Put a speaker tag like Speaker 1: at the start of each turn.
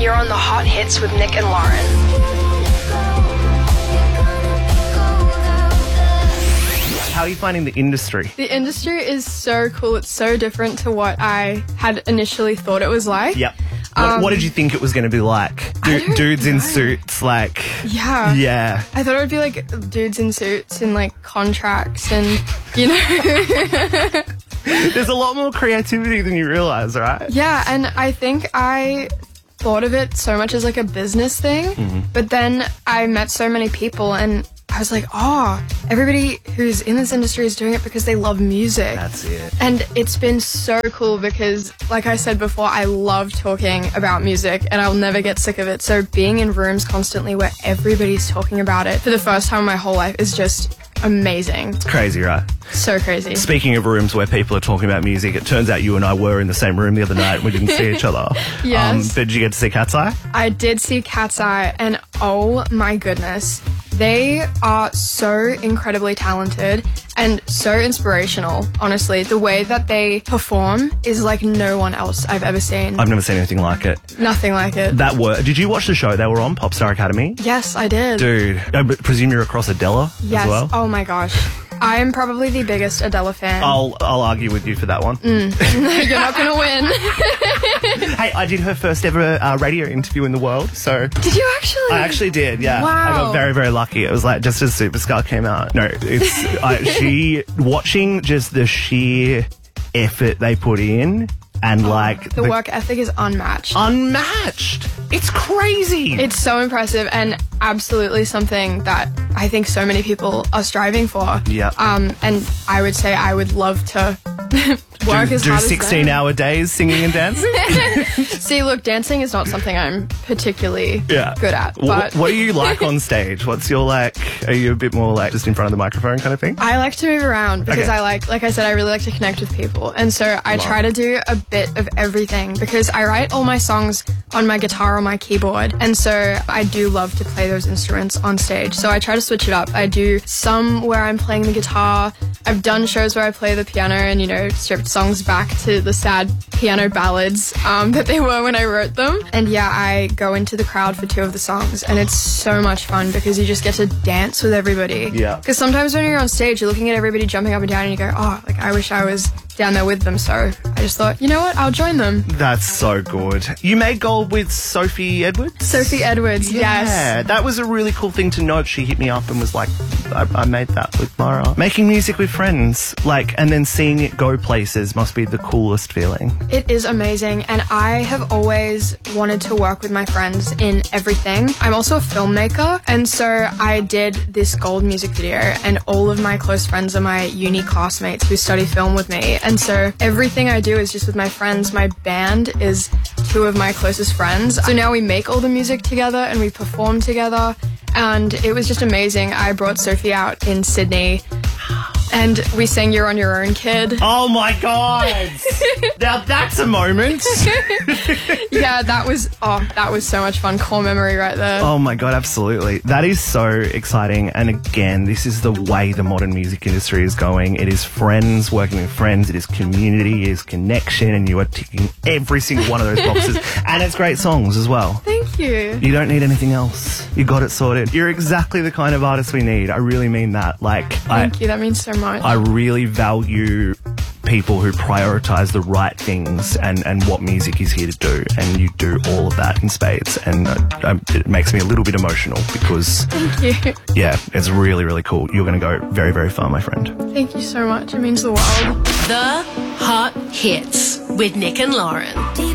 Speaker 1: you're on the Hot Hits with Nick and Lauren.
Speaker 2: How are you finding the industry?
Speaker 3: The industry is so cool. It's so different to what I had initially thought it was like.
Speaker 2: Yep. What did you think it was going to be like? Dudes in suits, like...
Speaker 3: Yeah.
Speaker 2: Yeah.
Speaker 3: I thought it would be like dudes in suits and like contracts and, you know.
Speaker 2: There's a lot more creativity than you realise, right?
Speaker 3: Yeah, and I think I thought of it so much as like a business thing, but then I met so many people and I was like, oh, everybody who's in this industry is doing it because they love music.
Speaker 2: That's it.
Speaker 3: And it's been so cool because, like I said before, I love talking about music and I'll never get sick of it. So being in rooms constantly where everybody's talking about it for the first time in my whole life is just amazing.
Speaker 2: It's crazy, right?
Speaker 3: So crazy.
Speaker 2: Speaking of rooms where people are talking about music, it turns out you and I were in the same room the other night and we didn't see each other.
Speaker 3: Yes.
Speaker 2: Did you get to see Cat's Eye?
Speaker 3: I did see Cat's Eye and oh my goodness. They are so incredibly talented and so inspirational, honestly. The way that they perform is like no one else I've ever seen.
Speaker 2: I've never seen anything like it.
Speaker 3: Nothing like it.
Speaker 2: Did you watch the show they were on, Popstar Academy?
Speaker 3: Yes, I did.
Speaker 2: Dude, I presume you're across Adele
Speaker 3: yes.
Speaker 2: as well?
Speaker 3: Oh my gosh. I am probably the biggest Adele fan.
Speaker 2: I'll argue with you for that one.
Speaker 3: You're not going to win.
Speaker 2: Hey, I did her first ever radio interview in the world, so...
Speaker 3: Did you actually?
Speaker 2: I actually did, yeah.
Speaker 3: Wow.
Speaker 2: I got very, very lucky. It was like just as Superstar came out. No, it's... watching just the sheer effort they put in and like...
Speaker 3: The work ethic is unmatched.
Speaker 2: Unmatched! It's crazy!
Speaker 3: It's so impressive and absolutely something that I think so many people are striving for.
Speaker 2: Yeah.
Speaker 3: And I would say I would love to work as hard as them.
Speaker 2: 16-hour days singing and dancing?
Speaker 3: See, look, dancing is not something I'm particularly good at. But
Speaker 2: What do you like on stage? What's your like... Are you a bit more like just in front of the microphone kind of thing?
Speaker 3: I like to move around because
Speaker 2: Okay.
Speaker 3: I like I said, I really like to connect with people. And so I try to do a bit of everything because I write all my songs on my guitar or my keyboard. And so I do love to play those instruments on stage. So I try to switch it up. I do some where I'm playing the guitar. I've done shows where I play the piano and, you know, stripped songs back to the sad piano ballads that they were when I wrote them. And yeah, I go into the crowd for 2 of the songs and it's so much fun because you just get to dance with everybody.
Speaker 2: Yeah.
Speaker 3: Because sometimes when you're on stage, you're looking at everybody jumping up and down and you go, oh, like I wish I was down there with them. So I just thought, you know what, I'll join them.
Speaker 2: That's so good. You made gold with Sophie Edwards?
Speaker 3: Sophie Edwards, yes.
Speaker 2: Yeah, that was a really cool thing to note. She hit me up and was like, I made that with Mara. Making music with friends, like, and then seeing it go places must be the coolest feeling.
Speaker 3: It is amazing, and I have always wanted to work with my friends in everything. I'm also a filmmaker, and so I did this gold music video, and all of my close friends are my uni classmates who study film with me, and so everything I do is just with my friends. My band is 2 of my closest friends, so now we make all the music together and we perform together. And it was just amazing. I brought Sophie out in Sydney and we sang You're on Your Own, Kid.
Speaker 2: Oh my God! Now that's a moment.
Speaker 3: Yeah, that was so much fun. Core memory right there.
Speaker 2: Oh my God, absolutely. That is so exciting. And again, this is the way the modern music industry is going. It is friends working with friends. It is community. It is connection. And you are ticking every single one of those boxes. And it's great songs as well.
Speaker 3: Thank you.
Speaker 2: You don't need anything else. You got it sorted. You're exactly the kind of artist we need. I really mean that. Like,
Speaker 3: Thank you. That means so much.
Speaker 2: I really value people who prioritize the right things and what music is here to do, and you do all of that in spades, and it makes me a little bit emotional because
Speaker 3: Thank you.
Speaker 2: yeah, it's really, really cool. You're going to go very, very far, my friend.
Speaker 3: Thank you so much. It means the world.
Speaker 4: The Hot Hits with Nick and Lauren.